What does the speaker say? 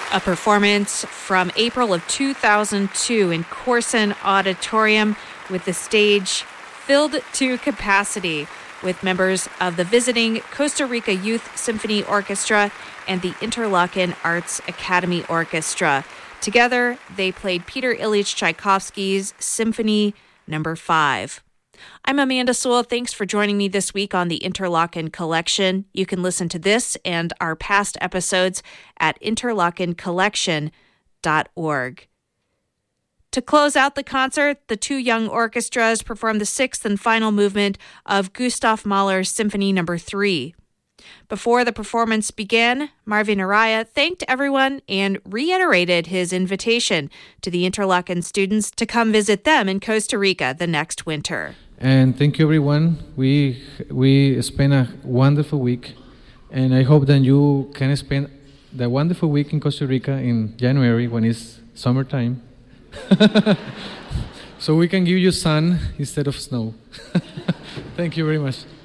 A performance from April of 2002 in Corson Auditorium with the stage filled to capacity with members of the visiting Costa Rica Youth Symphony Orchestra and the Interlaken Arts Academy Orchestra. Together, they played Peter Ilyich Tchaikovsky's Symphony No. 5. I'm Amanda Sewell. Thanks for joining me this week on the Interlaken Collection. You can listen to this and our past episodes at interlakencollection.org. To close out the concert, the two young orchestras performed the sixth and final movement of Gustav Mahler's Symphony No. 3. Before the performance began, Marvin Araya thanked everyone and reiterated his invitation to the Interlaken students to come visit them in Costa Rica the next winter. And thank you, everyone. We spent a wonderful week, and I hope that you can spend the wonderful week in Costa Rica in January when it's summertime. So we can give you sun instead of snow. Thank you very much.